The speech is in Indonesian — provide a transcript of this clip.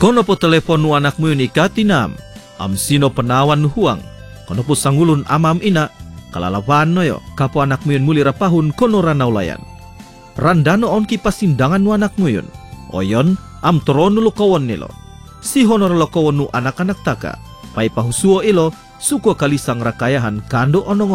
Kono po telepon nu anak muyun ikatinam, am sino penawan nu huang, kono po sangulun amam ina, kalalawan noyo, kapo anak muyun muli rapahun kono ranaulayan. Randano on ki pasindangan nu anak muyun, oyon am toron nu lokawon nilo. Si honor lokawon nu anak-anak taka, pai pahusuo ilo, suko kalisang rakayahan kando onong